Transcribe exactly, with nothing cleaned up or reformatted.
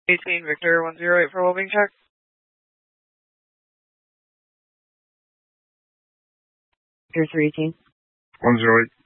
eighteen Victor one zero eight for well-being check. Victor three eighteen. one zero eight.